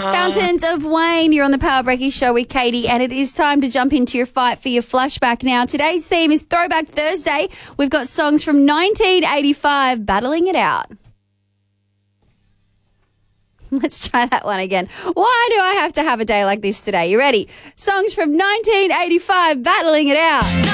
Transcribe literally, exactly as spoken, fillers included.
Fountains of Wayne, you're on the Power Breaky Show with Katie, and it is time to jump into your fight for your flashback now. Today's theme is Throwback Thursday. We've got songs from nineteen eighty-five battling it out. Let's try that one again. Why do I have to have a day like this today? You ready? Songs from nineteen eighty-five battling it out.